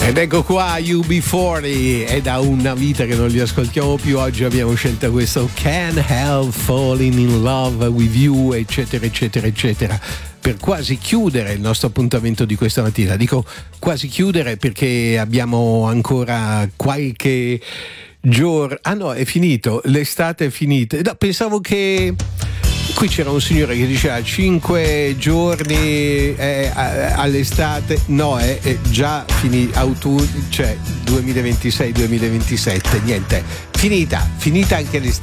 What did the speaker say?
Ed ecco qua UB40, è da una vita che non li ascoltiamo più. Oggi abbiamo scelto questo Can't Help Falling in Love with You, eccetera eccetera eccetera, per quasi chiudere il nostro appuntamento di questa mattina. Dico quasi chiudere perché abbiamo ancora qualche giorno. Ah no, è finito, l'estate è finita. No, pensavo che qui c'era un signore che diceva 5 giorni all'estate. No, è già finito, autunno, cioè 2026-2027, niente, finita anche l'estate.